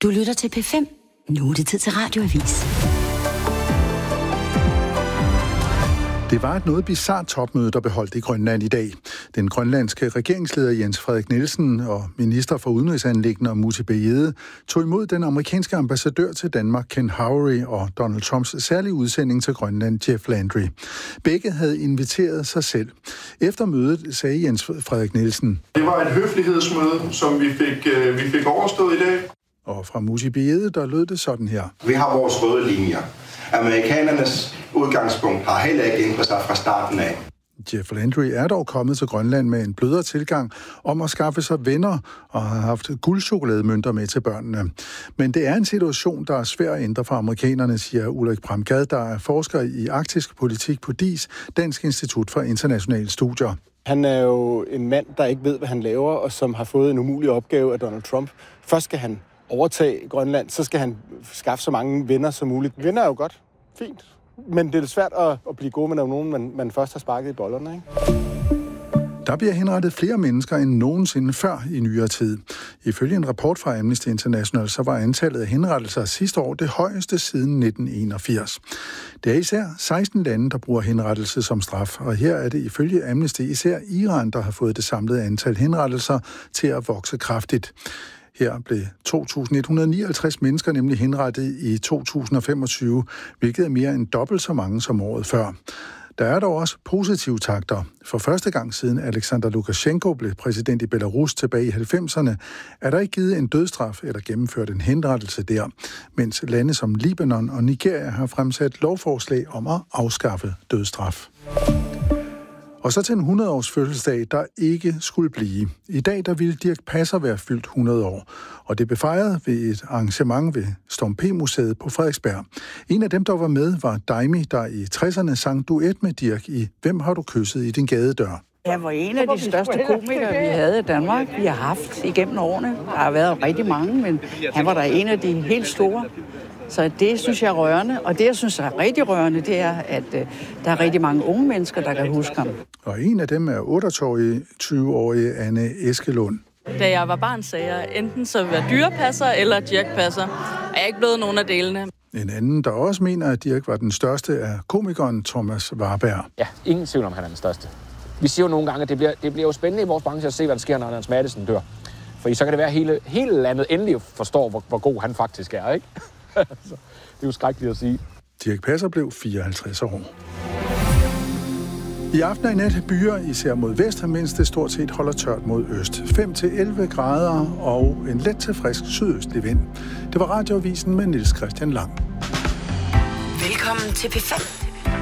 Du lytter til P5. Nu er det tid til Radioavis. Det var et noget bizarrt topmøde, der beholdt i Grønland i dag. Den grønlandske regeringsleder Jens Frederik Nielsen og minister for udenrigsanliggender Muti Beyede tog imod den amerikanske ambassadør til Danmark Ken Howery og Donald Trumps særlige udsending til Grønland Jeff Landry. Begge havde inviteret sig selv. Efter mødet sagde Jens Frederik Nielsen: Det var et høflighedsmøde, som vi fik overstået i dag. Og fra Muti Beyede, der lød det sådan her: Vi har vores røde linjer. Amerikanernes udgangspunkt har heller ikke ændret sig fra starten af. Jeff Landry er dog kommet til Grønland med en blødere tilgang om at skaffe sig venner og har haft guldchokolademønter med til børnene. Men det er en situation, der er svær at ændre for amerikanerne, siger Ulrik Bramgad, der er forsker i arktisk politik på DIS, Dansk Institut for Internationale Studier. Han er jo en mand, der ikke ved, hvad han laver, og som har fået en umulig opgave af Donald Trump. Først skal han overtage Grønland, så skal han skaffe så mange venner som muligt. Venner er jo godt, fint, men det er svært at blive god med nogen, man først har sparket i bollerne, ikke? Der bliver henrettet flere mennesker end nogensinde før i nyere tid. Ifølge en rapport fra Amnesty International, så var antallet af henrettelser sidste år det højeste siden 1981. Det er især 16 lande, der bruger henrettelse som straf, og her er det ifølge Amnesty især Iran, der har fået det samlede antal henrettelser til at vokse kraftigt. Her blev 2.159 mennesker nemlig henrettet i 2025, hvilket er mere end dobbelt så mange som året før. Der er dog også positive takter. For første gang siden Alexander Lukashenko blev præsident i Belarus tilbage i 90'erne, er der ikke givet en dødsstraf eller gennemført en henrettelse der, mens lande som Libanon og Nigeria har fremsat lovforslag om at afskaffe dødsstraf. Og så til en 100-års fødselsdag, der ikke skulle blive. I dag der ville Dirch Passer være fyldt 100 år, og det blev fejret ved et arrangement ved Storm P-museet på Frederiksberg. En af dem, der var med, var Daimi, der i 60'erne sang duet med Dirch i Hvem har du kysset i din gadedør? Jeg var en af de største komikere, vi havde i Danmark. Vi har haft igennem årene. Der har været rigtig mange, men han var der en af de helt store. Så det synes jeg er rørende, og det jeg synes er rigtig rørende, det er, at der er rigtig mange unge mennesker, der kan huske ham. Og en af dem er 28-årige Anne Eskelund. Da jeg var barn, sagde jeg, enten så var dyrepasser eller Dirch-passer. Jeg er ikke blevet nogen af delene. En anden, der også mener, at Dirch var den største, er komikeren Thomas Warberg. Ja, ingen tvivl om, han er den største. Vi siger jo nogle gange, at det bliver jo spændende i vores branche at se, hvad der sker, når Anders Matthesen dør. For så kan det være, at hele landet endelig forstår, hvor god han faktisk er, ikke? Det er jo skrækkeligt at sige. Dirch Passer blev 54 år. I aften og i nat byer især mod vest, mens det stort set holder tørt mod øst. 5-11 grader og en let til frisk sydøstlig vind. Det var Radioavisen med Niels Christian Lang. Velkommen til P5.